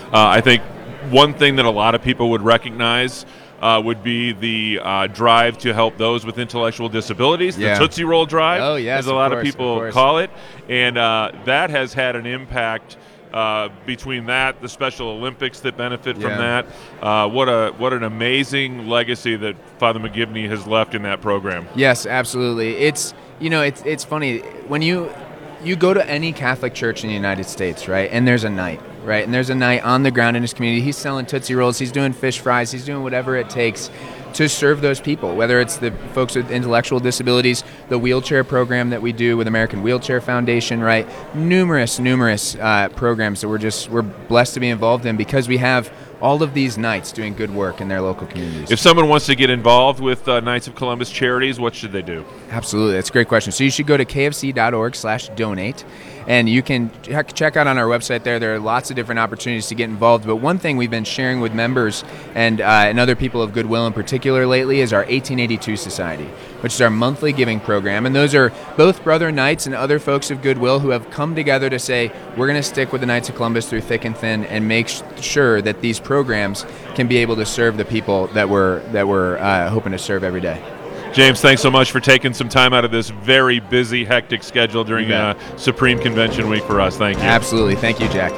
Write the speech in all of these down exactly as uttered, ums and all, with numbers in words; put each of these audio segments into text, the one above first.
Uh, I think one thing that a lot of people would recognize uh, would be the uh, drive to help those with intellectual disabilities, yeah. the Tootsie Roll drive, oh, yes, as a lot of, course, of people of call it. And uh, that has had an impact uh, between that, the Special Olympics that benefit from yeah. that. Uh, what a what an amazing legacy that Father McGivney has left in that program. Yes, absolutely. It's, you know, it's it's funny. When you you go to any Catholic church in the United States, right, and there's a night, right, and there's a night on the ground in his community. He's selling Tootsie Rolls. He's doing fish fries. He's doing whatever it takes to serve those people, whether it's the folks with intellectual disabilities, the wheelchair program that we do with American Wheelchair Foundation, right? Numerous, numerous uh, programs that we're just we're blessed to be involved in because we have all of these Knights doing good work in their local communities. If someone wants to get involved with uh, Knights of Columbus charities, what should they do? Absolutely. That's a great question. So you should go to kfc.org slash donate, and you can check out on our website there. There are lots of different opportunities to get involved. But one thing we've been sharing with members and, uh, and other people of goodwill in particular lately is our eighteen eighty-two Society, which is our monthly giving program. And those are both Brother Knights and other folks of goodwill who have come together to say, we're going to stick with the Knights of Columbus through thick and thin and make sh- sure that these programs can be able to serve the people that we're, that we're uh, hoping to serve every day. James, thanks so much for taking some time out of this very busy, hectic schedule during uh, Supreme Convention Week for us. Thank you. Absolutely. Thank you, Jack.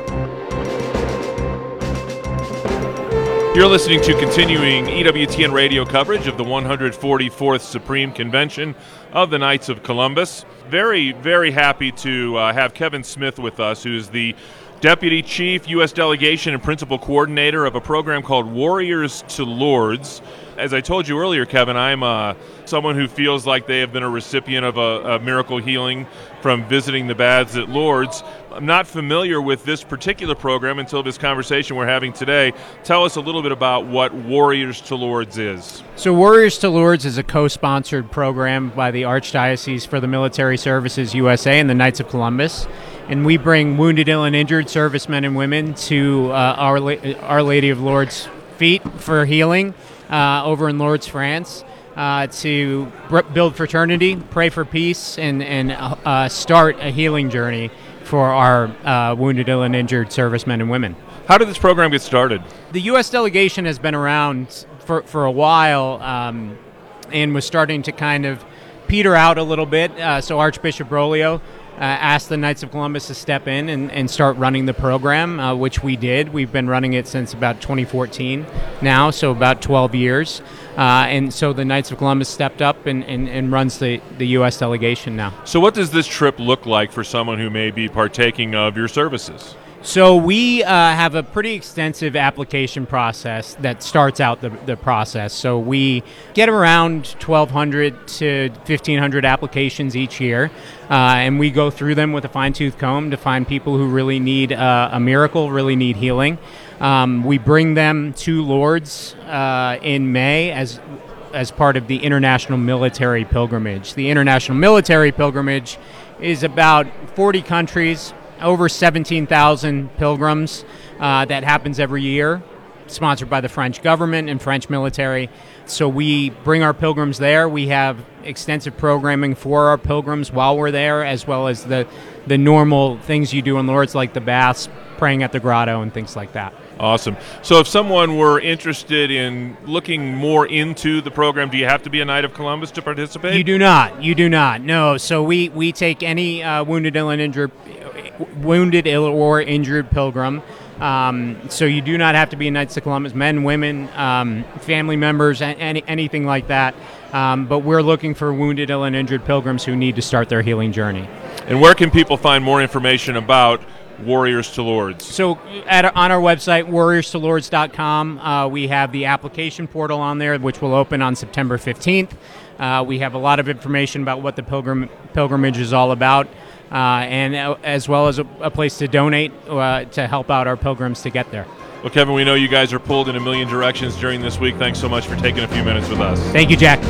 You're listening to continuing E W T N radio coverage of the one hundred forty-fourth Supreme Convention of the Knights of Columbus. Very, very happy to uh, have Kevin Smith with us, who's the Deputy Chief, U S Delegation, and Principal Coordinator of a program called Warriors to Lords. As I told you earlier, Kevin, I'm uh, someone who feels like they have been a recipient of a, a miracle healing from visiting the baths at Lourdes. I'm not familiar with this particular program until this conversation we're having today. Tell us a little bit about what Warriors to Lourdes is. So Warriors to Lourdes is a co-sponsored program by the Archdiocese for the Military Services U S A and the Knights of Columbus. And we bring wounded, ill, and injured servicemen and women to uh, Our, La- Our Lady of Lourdes' feet for healing uh, over in Lourdes, France, uh, to br- build fraternity, pray for peace, and, and uh, start a healing journey for our uh, wounded, ill, and injured servicemen and women. How did this program get started? The U S delegation has been around for, for a while um, and was starting to kind of peter out a little bit. Uh, so Archbishop Broglio uh, asked the Knights of Columbus to step in and, and start running the program, uh, which we did. We've been running it since about twenty fourteen now, so about twelve years. Uh, and so the Knights of Columbus stepped up and, and, and runs the, the U S delegation now. So what does this trip look like for someone who may be partaking of your services? So we uh, have a pretty extensive application process that starts out the, the process. So we get around twelve hundred to fifteen hundred applications each year, uh, and we go through them with a fine-tooth comb to find people who really need uh, a miracle, really need healing. Um, we bring them to Lourdes uh, in May as as part of the International Military Pilgrimage. The International Military Pilgrimage is about forty countries, over seventeen thousand pilgrims uh, that happens every year, sponsored by the French government and French military. So we bring our pilgrims there. We have extensive programming for our pilgrims while we're there, as well as the, the normal things you do in Lourdes, like the baths, praying at the grotto, and things like that. Awesome. So if someone were interested in looking more into the program, do you have to be a Knight of Columbus to participate? You do not. You do not. No. So we, we take any uh, wounded, ill, and injured, wounded, ill, or injured pilgrim. Um, so you do not have to be a Knights of Columbus, men, women, um, family members, any, anything like that. Um, but we're looking for wounded, ill, and injured pilgrims who need to start their healing journey. And where can people find more information about Warriors to Lourdes? So at, on our website, warriors to lourdes dot com, uh, we have the application portal on there, which will open on September fifteenth. Uh, we have a lot of information about what the pilgrim pilgrimage is all about, uh, and uh, as well as a, a place to donate uh, to help out our pilgrims to get there. Well, Kevin, we know you guys are pulled in a million directions during this week. Thanks so much for taking a few minutes with us. Thank you, Jack.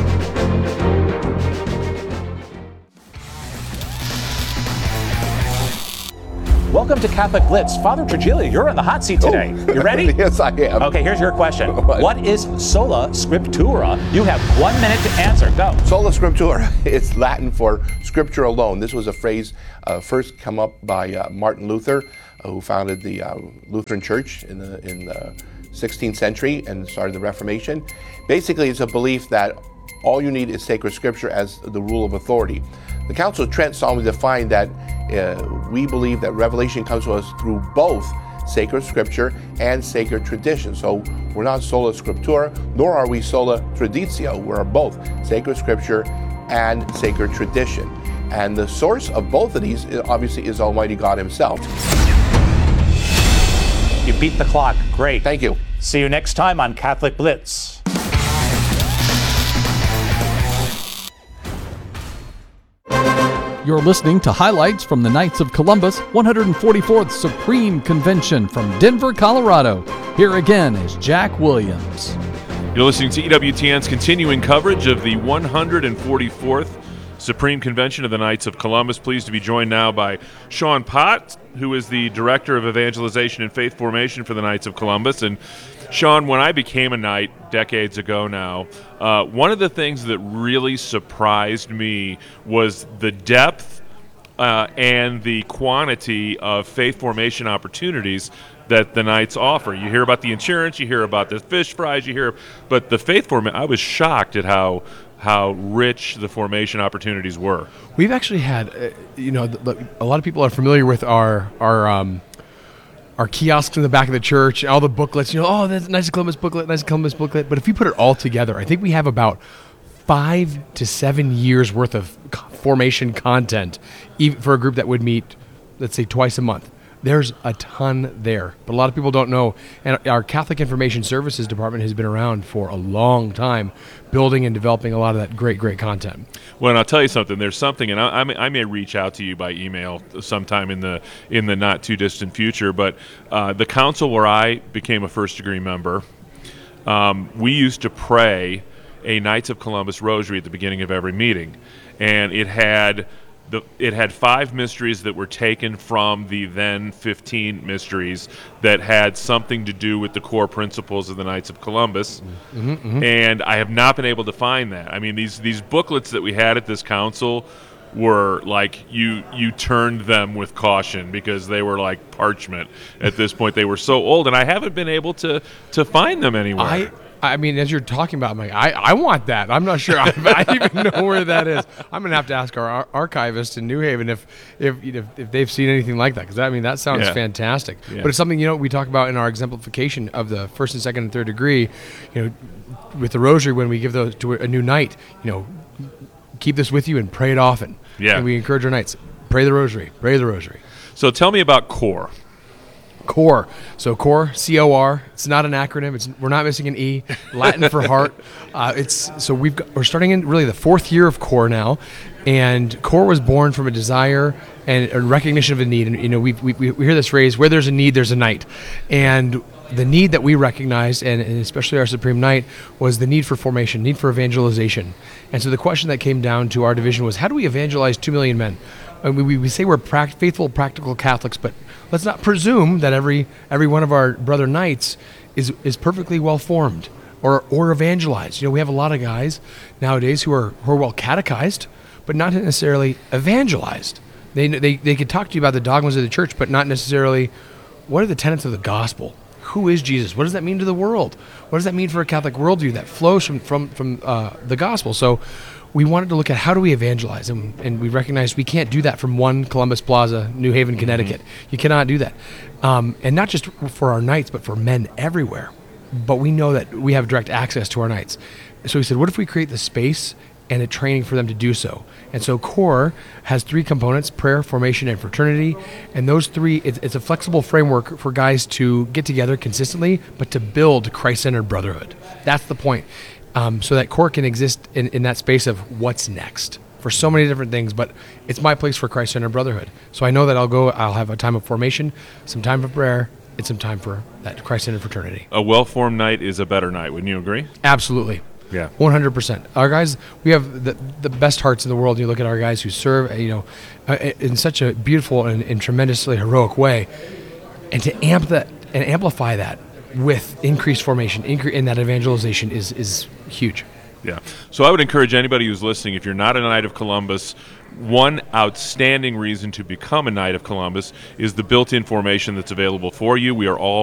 Welcome to Catholic Blitz. Father Trigilio, you're on the hot seat today. Oh. You ready? Yes, I am. Okay, here's your question. What? What is sola scriptura? You have one minute to answer. Go. Sola scriptura is Latin for scripture alone. This was a phrase uh, first come up by uh, Martin Luther who founded the uh, Lutheran Church in the in the sixteenth century and started the Reformation. Basically, it's a belief that all you need is sacred scripture as the rule of authority. The Council of Trent solemnly defined that uh, we believe that revelation comes to us through both sacred scripture and sacred tradition. So we're not sola scriptura, nor are we sola traditio. We're both sacred scripture and sacred tradition. And the source of both of these obviously is Almighty God himself. You beat the clock. Great. Thank you. See you next time on Catholic Blitz. You're listening to highlights from the Knights of Columbus one hundred forty-fourth Supreme Convention from Denver, Colorado. Here again is Jack Williams. You're listening to E W T N's continuing coverage of the one hundred forty-fourth Supreme Convention of the Knights of Columbus. Pleased to be joined now by Sean Pott, who is the Director of Evangelization and Faith Formation for the Knights of Columbus. And Sean, when I became a Knight decades ago now, uh, one of the things that really surprised me was the depth uh, and the quantity of faith formation opportunities that the Knights offer. You hear about the insurance, you hear about the fish fries, you hear, but the faith formation, I was shocked at how how rich the formation opportunities were. We've actually had, uh, you know, the, the, a lot of people are familiar with our our um, our kiosks in the back of the church, all the booklets. You know, oh, that's a Knights of Columbus booklet, Knights of Columbus booklet. But if you put it all together, I think we have about five to seven years worth of formation content, even for a group that would meet, let's say, twice a month. There's a ton there, but a lot of people don't know. And our Catholic Information Services Department has been around for a long time, building and developing a lot of that great, great content. Well, and I'll tell you something. There's something, and I, I, may, I may reach out to you by email sometime in the in the not too distant future. But uh, the council where I became a first degree member, um, we used to pray a Knights of Columbus rosary at the beginning of every meeting, and it had. The, it had five mysteries that were taken from the then fifteen mysteries that had something to do with the core principles of the Knights of Columbus. Mm-hmm, mm-hmm. And I have not been able to find that. I mean, these these booklets that we had at this council were like, you you turned them with caution because they were like parchment at this point. They were so old, and I haven't been able to, to find them anywhere. I- I mean, as you're talking about, I'm like, I, I want that. I'm not sure I, I even know where that is. I'm going to have to ask our, our archivist in New Haven if if, you know, if they've seen anything like that, because, I mean, that sounds yeah. fantastic. Yeah. But it's something, you know, we talk about in our exemplification of the first and second and third degree, you know, with the rosary when we give those to a new Knight, you know, keep this with you and pray it often. Yeah. And we encourage our Knights, pray the rosary, pray the rosary. So tell me about CORE. CORE. So CORE, C O R. It's not an acronym. It's we're not missing an E. Latin for heart. Uh, it's so we've got, we're starting in really the fourth year of CORE now, and CORE was born from a desire and a recognition of a need. And you know, we we we hear this phrase: "Where there's a need, there's a Knight," and the need that we recognized, and, and especially our Supreme Knight, was the need for formation, need for evangelization. And so the question that came down to our division was, how do we evangelize two million men? And we, we say we're pra- faithful, practical Catholics, but let's not presume that every every one of our brother Knights is is perfectly well formed or or evangelized. You know, we have a lot of guys nowadays who are who are well catechized, but not necessarily evangelized. They they they could talk to you about the dogmas of the church, but not necessarily what are the tenets of the gospel. Who is Jesus? What does that mean to the world? What does that mean for a Catholic worldview that flows from from from uh, the gospel? So we wanted to look at how do we evangelize, and, and we recognized we can't do that from one Columbus Plaza, New Haven, Connecticut. Mm-hmm. You cannot do that. Um, and not just for our Knights, but for men everywhere. But we know that we have direct access to our Knights. So we said, what if we create the space and a training for them to do so? And so CORE has three components: prayer, formation, and fraternity. And those three, it's, it's a flexible framework for guys to get together consistently, but to build Christ-centered brotherhood. That's the point. Um, so that CORE can exist in, in that space of what's next for so many different things, but it's my place for Christ-centered brotherhood. So I know that I'll go, I'll have a time of formation, some time for prayer, and some time for that Christ-centered fraternity. A well-formed Knight is a better Knight. Wouldn't you agree? Absolutely. Yeah. one hundred percent. Our guys, we have the the best hearts in the world. You look at our guys who serve, you know, in such a beautiful and, and tremendously heroic way, and to amp that and amplify that with increased formation, incre- and that evangelization is is huge. Yeah. So I would encourage anybody who's listening, if you're not a Knight of Columbus, one outstanding reason to become a Knight of Columbus is the built-in formation that's available for you. We are all